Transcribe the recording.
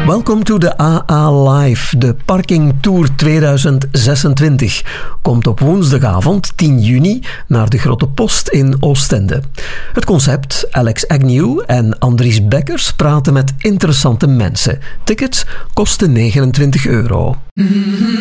Welcome to de AA Live, de Parking Tour 2026. Komt op woensdagavond 10 juni naar de Grote Post in Oostende. Het concept: Alex Agnew en Andries Beckers praten met interessante mensen. Tickets kosten €29.